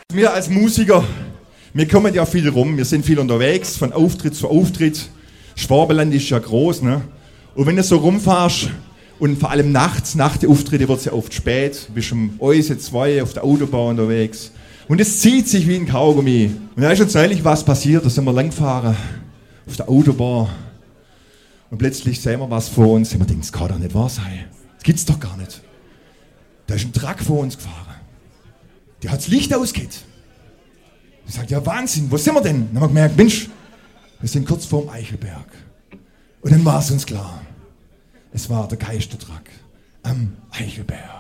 Wir als Musiker, wir kommen ja viel rum, wir sind viel unterwegs, von Auftritt zu Auftritt. Schwabenland ist ja groß, ne? Und wenn du so rumfährst und vor allem nachts, nach den Auftritten wird es ja oft spät, du bist um Euse 2 auf der Autobahn unterwegs und es zieht sich wie ein Kaugummi. Und da ist uns neulich was passiert, da sind wir langgefahren auf der Autobahn und plötzlich sehen wir was vor uns und wir denken, das kann doch nicht wahr sein, das gibt's doch gar nicht. Da ist ein Truck vor uns gefahren. Der hat das Licht ausgeht. Ich sage, ja Wahnsinn, wo sind wir denn? Dann haben wir gemerkt, Mensch, wir sind kurz vorm Eichelberg. Und dann war es uns klar. Es war der Geistertruck am Eichelberg.